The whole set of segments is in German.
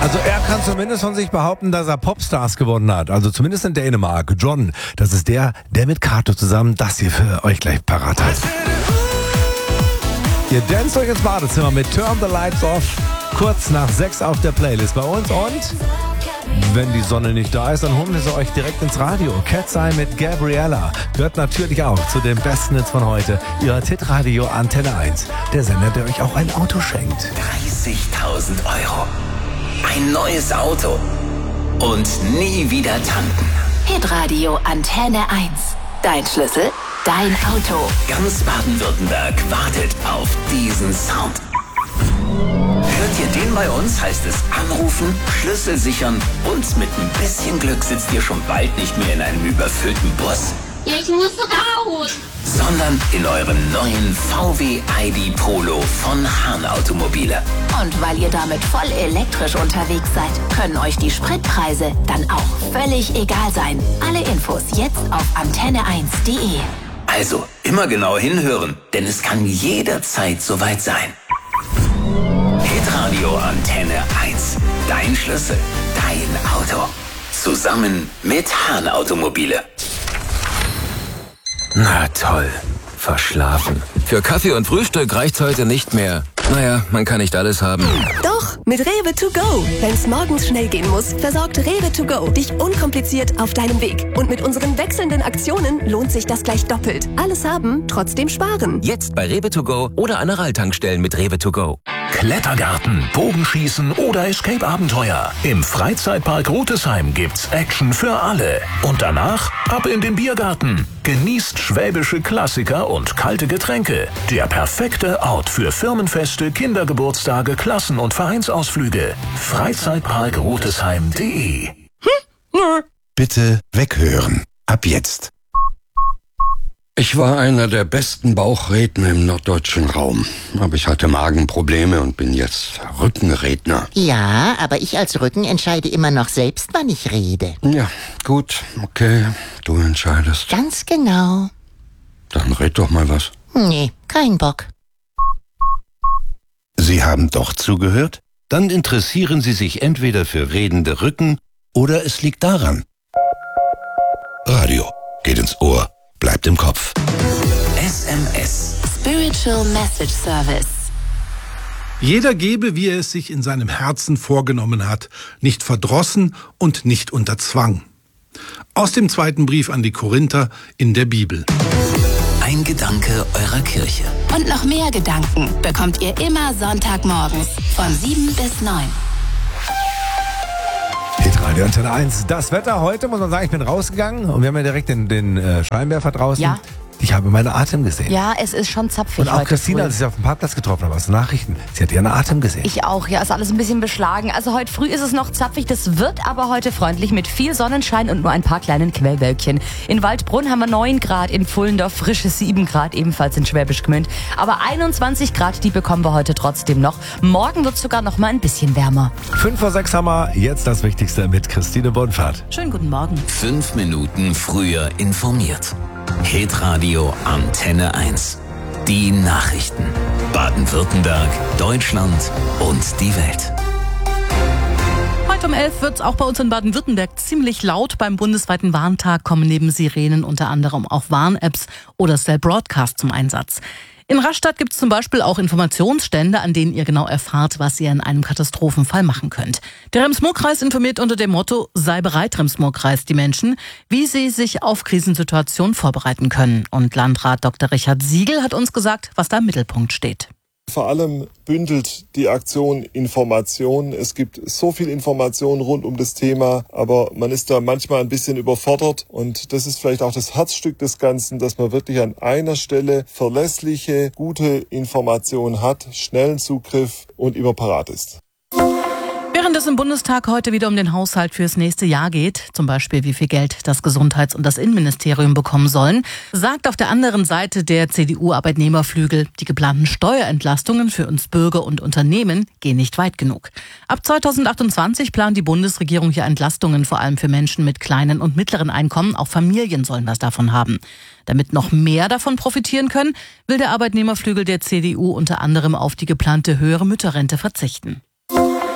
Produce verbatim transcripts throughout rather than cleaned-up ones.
Also er kann zumindest von sich behaupten, dass er Popstars gewonnen hat. Also zumindest in Dänemark. John, das ist der, der mit Kato zusammen das hier für euch gleich parat hat. Ihr danst euch ins Badezimmer mit Turn the Lights Off. Kurz nach sechs auf der Playlist bei uns. Und wenn die Sonne nicht da ist, dann holen wir sie euch direkt ins Radio. Cat's Eye mit Gabriella gehört natürlich auch zu den besten Hits von heute. Ihr hört Hitradio Antenne eins. Der Sender, der euch auch ein Auto schenkt. dreißigtausend Euro. Ein neues Auto. Und nie wieder tanken. Hitradio Antenne eins. Dein Schlüssel, dein Auto. Ganz Baden-Württemberg wartet auf diesen Sound. Hört ihr den bei uns, heißt es anrufen, Schlüssel sichern und mit ein bisschen Glück sitzt ihr schon bald nicht mehr in einem überfüllten Bus. Ich muss raus! Sondern in eurem neuen V W I D Polo von Hahn Automobile. Und weil ihr damit voll elektrisch unterwegs seid, können euch die Spritpreise dann auch völlig egal sein. Alle Infos jetzt auf antenne eins punkt de. Also immer genau hinhören, denn es kann jederzeit soweit sein. Hitradio Antenne eins. Dein Schlüssel, dein Auto. Zusammen mit Hahn Automobile. Na toll, verschlafen. Für Kaffee und Frühstück reicht's heute nicht mehr. Naja, man kann nicht alles haben. Doch, mit Rewe to go. Wenn's morgens schnell gehen muss, versorgt Rewe to go dich unkompliziert auf deinem Weg. Und mit unseren wechselnden Aktionen lohnt sich das gleich doppelt. Alles haben, trotzdem sparen. Jetzt bei Rewe to go oder Aneral-Tankstellen mit Rewe to go. Klettergarten, Bogenschießen oder Escape-Abenteuer. Im Freizeitpark Rutesheim gibt's Action für alle. Und danach ab in den Biergarten. Genießt schwäbische Klassiker und kalte Getränke. Der perfekte Ort für Firmenfeste, Kindergeburtstage, Klassen- und Vereinsausflüge. Freizeitpark Rutesheim punkt de. Bitte weghören. Ab jetzt. Ich war einer der besten Bauchredner im norddeutschen Raum. Aber ich hatte Magenprobleme und bin jetzt Rückenredner. Ja, aber ich als Rücken entscheide immer noch selbst, wann ich rede. Ja, gut, okay, du entscheidest. Ganz genau. Dann red doch mal was. Nee, kein Bock. Sie haben doch zugehört? Dann interessieren Sie sich entweder für redende Rücken oder es liegt daran. Radio geht ins Ohr, bleibt im Kopf. S M S. Spiritual Message Service. Jeder gebe, wie er es sich in seinem Herzen vorgenommen hat, nicht verdrossen und nicht unter Zwang. Aus dem zweiten Brief an die Korinther in der Bibel. Ein Gedanke eurer Kirche. Und noch mehr Gedanken bekommt ihr immer Sonntagmorgens von sieben bis neun. Hitradio Antenne eins. Das Wetter heute, muss man sagen, ich bin rausgegangen und wir haben ja direkt den, den äh, Scheinwerfer draußen. Ja. Ich habe meinen Atem gesehen. Ja, es ist schon zapfig Und auch heute Christina, früh. als ich sie auf dem Parkplatz getroffen habe, aus den Nachrichten, sie hat ihren Atem gesehen. Ich auch, ja, ist alles ein bisschen beschlagen. Also heute früh ist es noch zapfig, das wird aber heute freundlich mit viel Sonnenschein und nur ein paar kleinen Quellwölkchen. In Waldbrunn haben wir neun Grad, in Pfullendorf frische sieben Grad, ebenfalls in Schwäbisch Gmünd. Aber einundzwanzig Grad, die bekommen wir heute trotzdem noch. Morgen wird es sogar noch mal ein bisschen wärmer. Fünf vor sechs haben wir jetzt das Wichtigste mit Christine Bonfahrt. Schönen guten Morgen. Fünf Minuten früher informiert. Hitradio Antenne eins. Die Nachrichten. Baden-Württemberg, Deutschland und die Welt. Heute um elf wird es auch bei uns in Baden-Württemberg ziemlich laut. Beim bundesweiten Warntag kommen neben Sirenen unter anderem auch Warn-Apps oder Cell Broadcast zum Einsatz. In Rastatt gibt es zum Beispiel auch Informationsstände, an denen ihr genau erfahrt, was ihr in einem Katastrophenfall machen könnt. Der Rems-Murr-Kreis informiert unter dem Motto "Sei bereit, Rems-Murr-Kreis" die Menschen, wie sie sich auf Krisensituationen vorbereiten können. Und Landrat Doktor Richard Siegel hat uns gesagt, was da im Mittelpunkt steht. Vor allem bündelt die Aktion Information. Es gibt so viel Information rund um das Thema, aber man ist da manchmal ein bisschen überfordert. Und das ist vielleicht auch das Herzstück des Ganzen, dass man wirklich an einer Stelle verlässliche, gute Informationen hat, schnellen Zugriff und immer parat ist. Während es im Bundestag heute wieder um den Haushalt fürs nächste Jahr geht, zum Beispiel wie viel Geld das Gesundheits- und das Innenministerium bekommen sollen, sagt auf der anderen Seite der C D U-Arbeitnehmerflügel, die geplanten Steuerentlastungen für uns Bürger und Unternehmen gehen nicht weit genug. Ab zweitausendachtundzwanzig plant die Bundesregierung ja Entlastungen, vor allem für Menschen mit kleinen und mittleren Einkommen. Auch Familien sollen was davon haben. Damit noch mehr davon profitieren können, will der Arbeitnehmerflügel der C D U unter anderem auf die geplante höhere Mütterrente verzichten.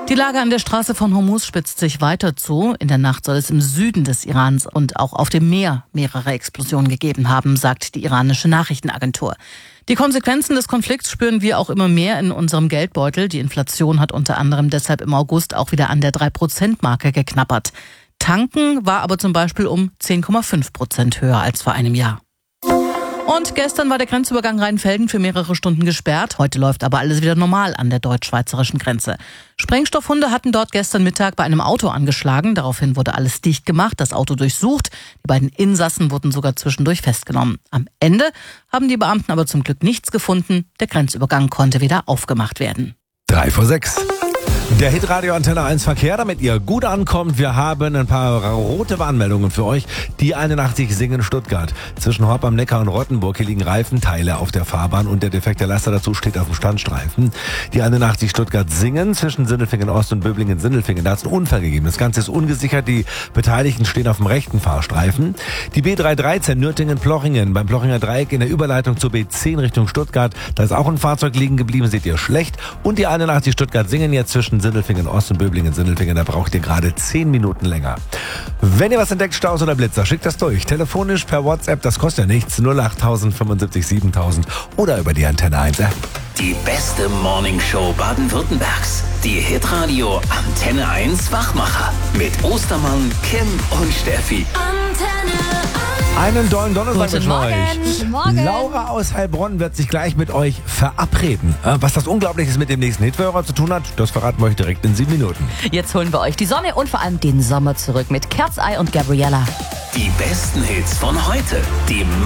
Die Lage an der Straße von Hormuz spitzt sich weiter zu. In der Nacht soll es im Süden des Irans und auch auf dem Meer mehrere Explosionen gegeben haben, sagt die iranische Nachrichtenagentur. Die Konsequenzen des Konflikts spüren wir auch immer mehr in unserem Geldbeutel. Die Inflation hat unter anderem deshalb im August auch wieder an der drei Prozent Marke geknabbert. Tanken war aber zum Beispiel um zehn Komma fünf Prozent höher als vor einem Jahr. Und gestern war der Grenzübergang Rheinfelden für mehrere Stunden gesperrt. Heute läuft aber alles wieder normal an der deutsch-schweizerischen Grenze. Sprengstoffhunde hatten dort gestern Mittag bei einem Auto angeschlagen. Daraufhin wurde alles dicht gemacht, das Auto durchsucht. Die beiden Insassen wurden sogar zwischendurch festgenommen. Am Ende haben die Beamten aber zum Glück nichts gefunden. Der Grenzübergang konnte wieder aufgemacht werden. Drei vor sechs. Der Hitradio Antenne eins Verkehr, damit ihr gut ankommt. Wir haben ein paar rote Warnmeldungen für euch. Die einundachtzig Singen Stuttgart. Zwischen Horb am Neckar und Rottenburg hier liegen Reifenteile auf der Fahrbahn und der defekte Laster dazu steht auf dem Standstreifen. Die einundachtzig Stuttgart Singen zwischen Sindelfingen Ost und Böblingen Sindelfingen. Da hat es einen Unfall gegeben. Das Ganze ist ungesichert. Die Beteiligten stehen auf dem rechten Fahrstreifen. Die B drei dreizehn Nürtingen-Plochingen beim Plochinger Dreieck in der Überleitung zur B zehn Richtung Stuttgart. Da ist auch ein Fahrzeug liegen geblieben, seht ihr schlecht. Und die einundachtzig Stuttgart Singen jetzt zwischen Sindelfingen Ost und Böblingen Sindelfingen, da braucht ihr gerade zehn Minuten länger. Wenn ihr was entdeckt, Staus oder Blitzer, schickt das durch. Telefonisch per WhatsApp, das kostet ja nichts. null acht fünfundsiebzig siebentausend oder über die Antenne eins App. Die beste Morningshow Baden-Württembergs. Die Hitradio Antenne eins Wachmacher. Mit Ostermann, Kim und Steffi. Antenne Einen dollen Donnerstag Guten mit Morgen. euch. Guten Morgen. Laura aus Heilbronn wird sich gleich mit euch verabreden. Äh, Was das Unglaubliches mit dem nächsten Hitführer zu tun hat, das verraten wir euch direkt in sieben Minuten. Jetzt holen wir euch die Sonne und vor allem den Sommer zurück mit Kerzei und Gabriella. Die besten Hits von heute. Die